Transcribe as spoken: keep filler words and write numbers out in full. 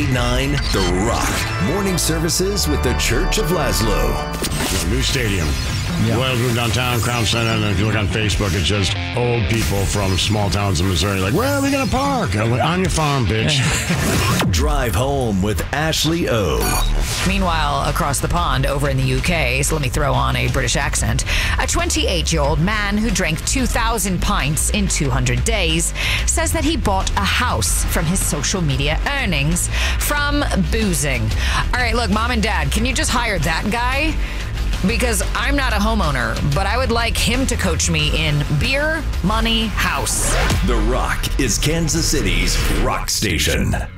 nine The Rock. Morning services with the Church of Laszlo. New stadium. Yeah. Wales moved downtown, Crown Center, and if you look on Facebook, it's just old people from small towns in Missouri like, where are we going to park? I'm like, on your farm, bitch. Drive home with Ashley O. Meanwhile, across the pond over in the U K, so let me throw on a British accent, a twenty-eight-year-old man who drank two thousand pints in two hundred days says that he bought a house from his social media earnings from boozing. All right, look, mom and dad, can you just hire that guy? Because I'm not a homeowner, but I would like him to coach me in beer, money, house. The Rock is Kansas City's rock station.